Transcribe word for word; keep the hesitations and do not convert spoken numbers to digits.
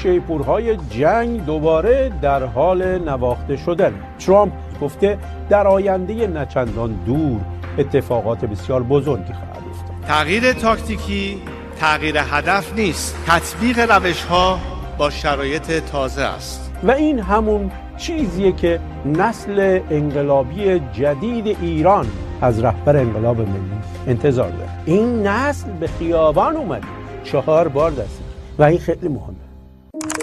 شیپورهای جنگ دوباره در حال نواخته شدن. ترامپ گفته در آینده نچندان دور اتفاقات بسیار بزرگی خواهد افتاد. تغییر تاکتیکی تغییر هدف نیست، تطبیق روش‌ها با شرایط تازه است. و این همون چیزیه که نسل انقلابی جدید ایران از رهبر انقلاب ملی انتظار داره. این نسل به خیابان اومد چهار بار دستی و این خیلی مهمه.